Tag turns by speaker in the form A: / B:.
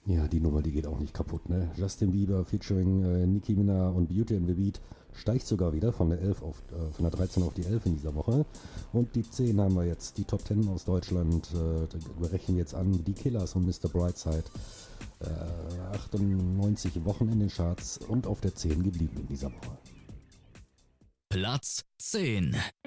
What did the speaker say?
A: Ja, die Nummer, die geht auch nicht kaputt, ne? Justin Bieber featuring Nicki Minaj und Beauty and the Beat steigt sogar wieder von der 11 von der 13 auf die 11 in dieser Woche. Und die 10 haben wir jetzt, die Top 10 aus Deutschland, da rechnen wir jetzt an, die Killers und Mr. Brightside. 98 Wochen in den Charts und auf der 10 geblieben in dieser Woche.
B: Platz 10.